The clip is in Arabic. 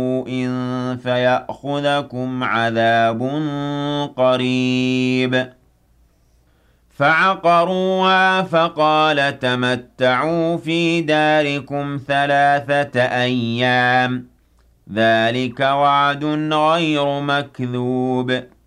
فيأخذكم عذاب قريب فعقروها فقال تمتعوا في داركم 3 أيام ذلك وعد غير مكذوب